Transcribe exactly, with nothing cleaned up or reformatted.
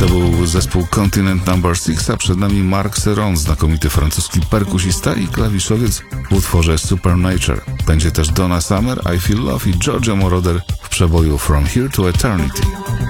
To był zespół Continent Number six, a przed nami Mark Serron, znakomity francuski perkusista i klawiszowiec w utworze Supernature. Będzie też Donna Summer, I Feel Love i Giorgio Moroder w przeboju From Here to Eternity.